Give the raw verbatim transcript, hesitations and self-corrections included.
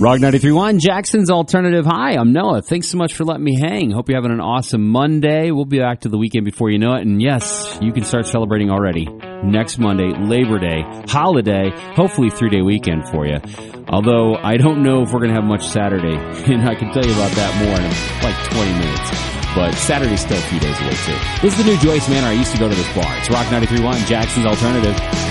Rock ninety-three point one, Jackson's Alternative. Hi, I'm Noah. Thanks so much for letting me hang. Hope you're having an awesome Monday. We'll be back to the weekend before you know it. And yes, you can start celebrating already. Next Monday, Labor Day, holiday, hopefully three-day weekend for you. Although I don't know if we're going to have much Saturday. And I can tell you about that more in like twenty minutes. But Saturday's still a few days away, too. This is the new Joyce Manor. I used to go to this bar. It's Rock ninety-three point one, Jackson's Alternative.